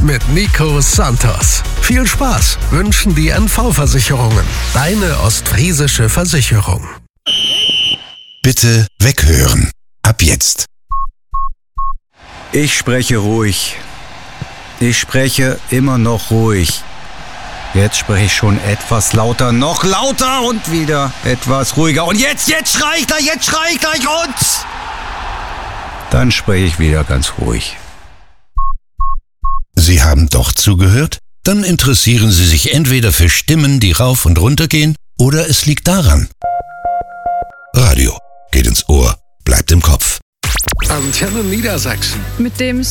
mit Nico Santos. Viel Spaß wünschen die NV-Versicherungen. Deine ostfriesische Versicherung. Bitte weghören. Ab jetzt. Ich spreche ruhig. Ich spreche immer noch ruhig. Jetzt spreche ich schon etwas lauter, noch lauter und wieder etwas ruhiger. Und jetzt schrei ich gleich und dann spreche ich wieder ganz ruhig. Sie haben doch zugehört? Dann interessieren Sie sich entweder für Stimmen, die rauf und runter gehen, oder es liegt daran. Radio geht ins Ohr, bleibt im Kopf. Antenne Niedersachsen. Mit dem